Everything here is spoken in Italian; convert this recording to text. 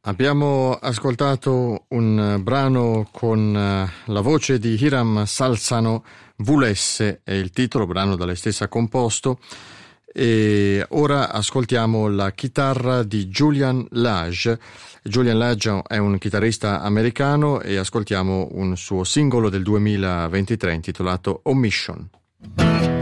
Abbiamo ascoltato un brano con la voce di Hiram Salzano, Vulesse è il titolo, brano da lei stessa composto, e ora ascoltiamo la chitarra di Julian Lage. Julian Lage è un chitarrista americano e ascoltiamo un suo singolo del 2023 intitolato Omission.